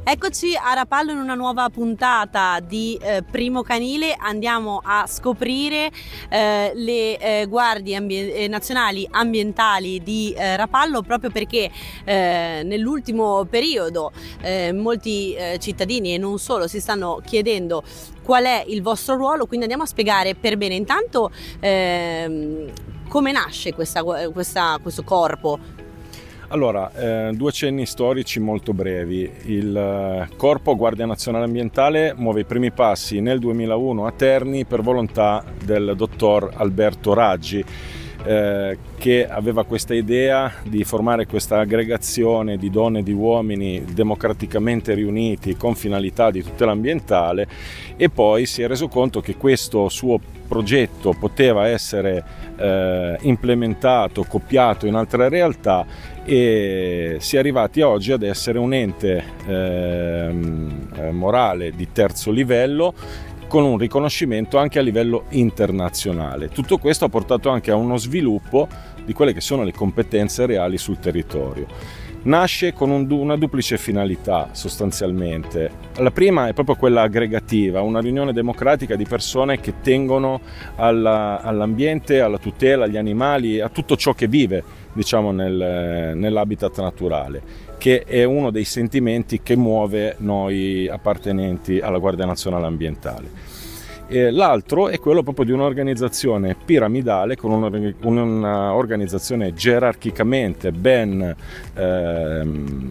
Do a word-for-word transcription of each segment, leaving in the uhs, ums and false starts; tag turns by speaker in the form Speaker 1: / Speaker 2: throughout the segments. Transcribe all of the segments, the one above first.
Speaker 1: Eccoci a Rapallo in una nuova puntata di eh, Primo Canile. Andiamo a scoprire eh, le eh, guardie ambie- eh, nazionali ambientali di eh, Rapallo, proprio perché eh, nell'ultimo periodo eh, molti eh, cittadini e non solo si stanno chiedendo qual è il vostro ruolo, quindi andiamo a spiegare per bene intanto ehm, come nasce questa, questa, questo corpo.
Speaker 2: Allora, eh, due cenni storici molto brevi. Il eh, Corpo Guardia Nazionale Ambientale muove i primi passi nel duemilauno a Terni per volontà del dottor Alberto Raggi, eh, che aveva questa idea di formare questa aggregazione di donne e di uomini democraticamente riuniti con finalità di tutela ambientale, e poi si è reso conto che questo suo progetto poteva essere eh, implementato, copiato in altre realtà, e si è arrivati oggi ad essere un ente eh, morale di terzo livello con un riconoscimento anche a livello internazionale. Tutto questo ha portato anche a uno sviluppo di quelle che sono le competenze reali sul territorio. Nasce con un, una duplice finalità sostanzialmente. La prima è proprio quella aggregativa, una riunione democratica di persone che tengono alla, all'ambiente, alla tutela, agli animali, a tutto ciò che vive, diciamo, nel, nell'habitat naturale, che è uno dei sentimenti che muove noi appartenenti alla Guardia Nazionale Ambientale. E l'altro è quello proprio di un'organizzazione piramidale, con un'organizzazione gerarchicamente ben, eh,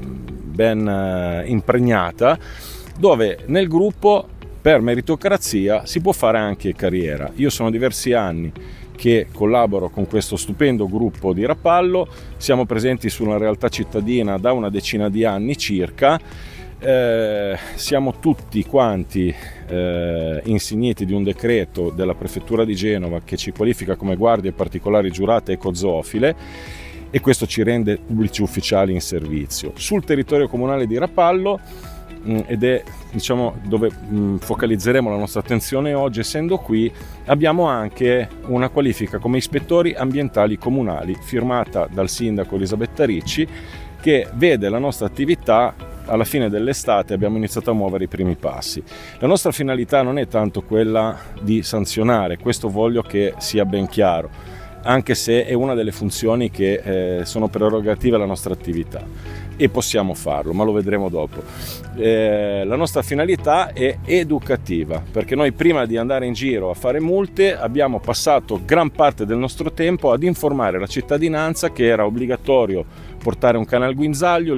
Speaker 2: ben impregnata, dove nel gruppo per meritocrazia si può fare anche carriera. Io sono diversi anni che collaboro con questo stupendo gruppo di Rapallo, siamo presenti su una realtà cittadina da una decina di anni circa. Eh, siamo tutti quanti eh, insigniti di un decreto della prefettura di Genova che ci qualifica come guardie particolari giurate ecozoofile, e questo ci rende pubblici ufficiali in servizio sul territorio comunale di Rapallo, mh, ed è, diciamo, dove mh, focalizzeremo la nostra attenzione oggi. Essendo qui, abbiamo anche una qualifica come ispettori ambientali comunali firmata dal sindaco Elisabetta Ricci, che vede la nostra attività. Alla fine dell'estate abbiamo iniziato a muovere i primi passi. La nostra finalità non è tanto quella di sanzionare, questo voglio che sia ben chiaro, anche se è una delle funzioni che eh, sono prerogative alla nostra attività e possiamo farlo, ma lo vedremo dopo. Eh, la nostra finalità è educativa, perché noi prima di andare in giro a fare multe abbiamo passato gran parte del nostro tempo ad informare la cittadinanza che era obbligatorio portare un cane al guinzaglio,